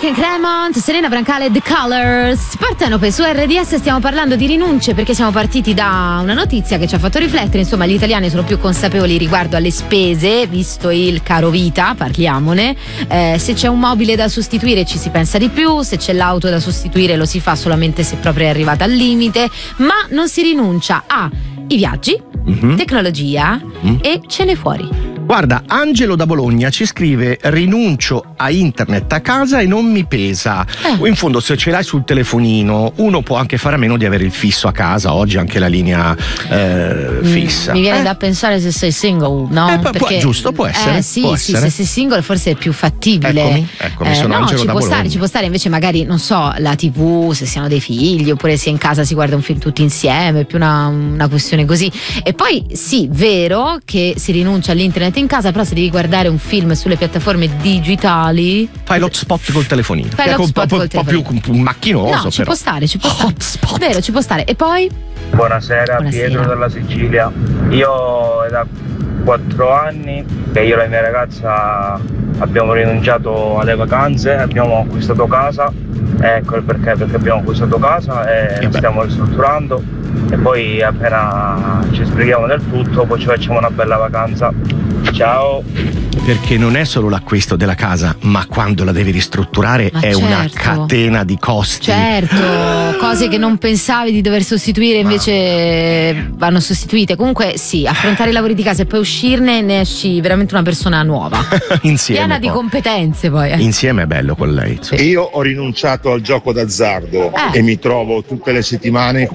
Drake and Cremont, Serena Brancale, The Colors. Partenope, su RDS stiamo parlando di rinunce perché siamo partiti da una notizia che ci ha fatto riflettere. Insomma, gli italiani sono più consapevoli riguardo alle spese, visto il caro vita, parliamone. Se c'è un mobile da sostituire ci si pensa di più, se c'è l'auto da sostituire lo si fa solamente se proprio è arrivata al limite, ma non si rinuncia a i viaggi, tecnologia e cene fuori. Guarda, Angelo da Bologna ci scrive: rinuncio a internet a casa e non mi pesa. In fondo, se ce l'hai sul telefonino, uno può anche fare a meno di avere il fisso a casa. Oggi anche la linea fissa. Mi viene da pensare se sei single, no? Perché, giusto, può essere. Sì, può sì, essere. se sei single forse è più fattibile. Eccomi, sono no, Angelo ci da può Bologna. ci può stare invece magari, non so, la TV, se si hanno dei figli, oppure se in casa si guarda un film tutti insieme, è più una questione così. E poi sì, vero che si rinuncia all'internet in casa, però se devi guardare un film sulle piattaforme digitali fai l'hotspot col telefonino. Fai l'hotspot col telefonino. Un po' più macchinoso. No, ci però. può stare. Hotspot. Vero, ci può stare. E poi? Buonasera, Pietro dalla Sicilia. Io è da 4 anni che io e la mia ragazza abbiamo rinunciato alle vacanze, abbiamo acquistato casa. Ecco il perché abbiamo acquistato casa e stiamo ristrutturando, e poi appena ci sbrighiamo del tutto poi ci facciamo una bella vacanza. Ciao. Perché non è solo l'acquisto della casa, ma quando la devi ristrutturare una catena di costi. Certo, cose che non pensavi di dover sostituire invece vanno sostituite. Comunque sì, affrontare i lavori di casa e poi uscirne, ne esci veramente una persona nuova. Insieme. Piena di competenze poi. Insieme è bello con lei. Sì. Io ho rinunciato al gioco d'azzardo e mi trovo tutte le settimane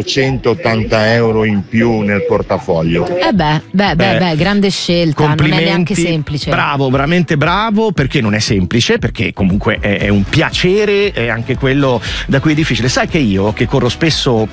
480 euro in più nel portafoglio. Beh, grande scelta, non è neanche semplice. Bravo, veramente bravo, perché non è semplice, perché comunque è un piacere, è anche quello da cui è difficile. Sai che io, che corro spesso,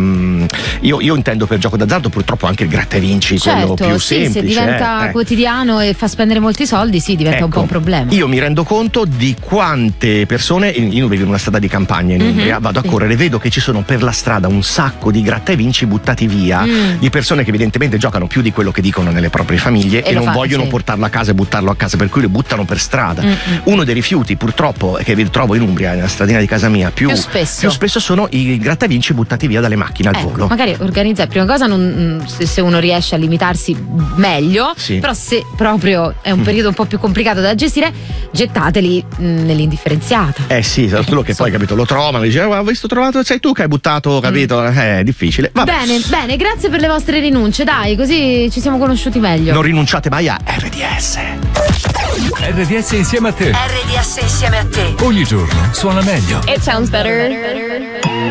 io intendo per gioco d'azzardo purtroppo anche il gratta e vinci, quello più semplice. Se diventa quotidiano e fa spendere molti soldi, diventa un po' un problema. Io mi rendo conto di quante persone, io vivo in una strada di campagna in Umbria, vado a correre, vedo che ci sono per la strada un sacco di gratta e vinci buttati via, di persone che evidentemente giocano più di quello che dicono nelle proprie famiglie e non vogliono portarlo a casa e buttarlo a casa, per cui lo buttano per strada. Uno dei rifiuti purtroppo che vi trovo in Umbria, nella stradina di casa mia, più spesso sono i grattavinci buttati via dalle macchine al volo. Magari organizzare, prima cosa se uno riesce a limitarsi meglio, però se proprio è un periodo un po' più complicato da gestire, gettateli nell'indifferenziata. Sì, solo che poi, capito, lo trovano, dice ho visto trovato, sei tu che hai buttato, capito? È difficile. Vabbè. Bene, grazie per le vostre rinunce, dai, così ci siamo conosciuti meglio. Non rinunciate mai a RDS. RDS insieme a te. RDS insieme a te. Ogni giorno suona meglio. It sounds better.